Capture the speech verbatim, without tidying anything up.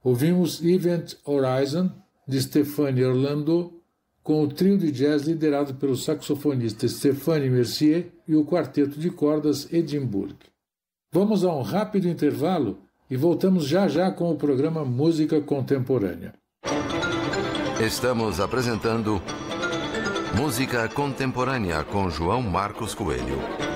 Ouvimos Event Horizon, de Stéphane Orlando, com o trio de jazz liderado pelo saxofonista Stéphane Mercier e o quarteto de cordas Edinburgh. Vamos a um rápido intervalo e voltamos já já com o programa Música Contemporânea. Estamos apresentando Música Contemporânea com João Marcos Coelho.